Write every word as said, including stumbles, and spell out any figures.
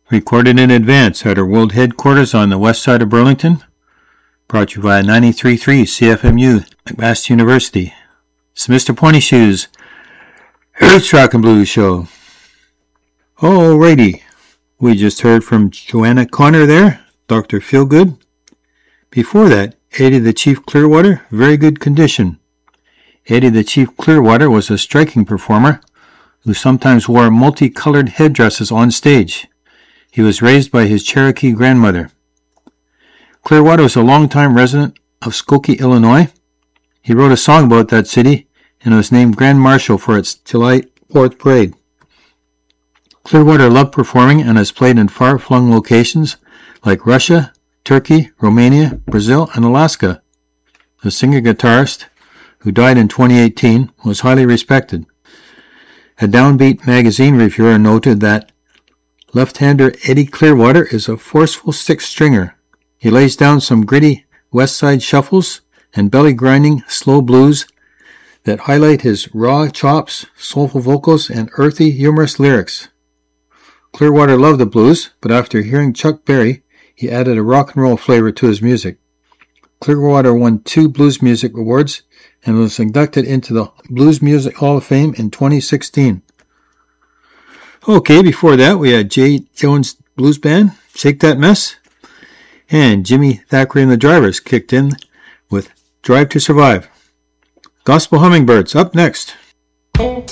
Recorded in advance at our world headquarters on the west side of Burlington. Brought to you by ninety-three point three C F M U, McMaster University. It's Mister Pointy Shoes, Earth's Rock and Blues Show. Alrighty, we just heard from Joanna Connor there, Doctor Feelgood. Before that, Eddie the Chief Clearwater, Very Good Condition. Eddie the Chief Clearwater was a striking performer who sometimes wore multicolored headdresses on stage. He was raised by his Cherokee grandmother. Clearwater was a longtime resident of Skokie, Illinois. He wrote a song about that city and was named Grand Marshal for its July fourth parade. Clearwater loved performing and has played in far-flung locations like Russia, Turkey, Romania, Brazil, and Alaska. The singer-guitarist, who died in twenty eighteen, was highly respected. A Downbeat magazine reviewer noted that left-hander Eddie Clearwater is a forceful six-stringer. He lays down some gritty West Side shuffles and belly-grinding slow blues that highlight his raw chops, soulful vocals, and earthy, humorous lyrics. Clearwater loved the blues, but after hearing Chuck Berry, he added a rock and roll flavor to his music. Clearwater won two Blues Music Awards and was inducted into the Blues Music Hall of Fame in twenty sixteen. Okay, before that we had Jay Jones Blues Band, Shake That Mess, and Jimmy Thackeray and the Drivers kicked in with Drive to Survive. Gospel Hummingbirds up next.